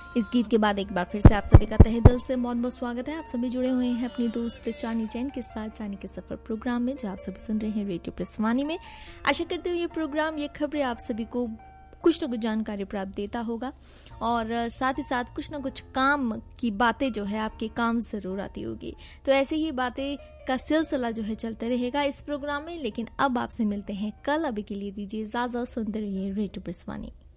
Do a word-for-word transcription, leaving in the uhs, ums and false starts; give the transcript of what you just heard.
इस गीत के बाद एक बार फिर से आप सभी का तहे दिल से बहुत बहुत स्वागत है। आप सभी जुड़े हुए हैं अपनी दोस्त चानी जैन के साथ चानी के सफर प्रोग्राम में, जो आप सभी सुन रहे हैं रेडियो प्रसवानी में। आशा करते हुए ये प्रोग्राम, ये खबरें आप सभी को कुछ न कुछ जानकारी प्राप्त देता होगा और साथ ही साथ कुछ न कुछ काम की बातें जो है आपके काम जरूर आती होगी। तो ऐसे ही बातें का सिलसिला जो है चलते रहेगा इस प्रोग्राम में। लेकिन अब आपसे मिलते हैं कल, अभी के लिए दीजिए इजाजत, सुनते रहिए रेडियो प्रसवानी।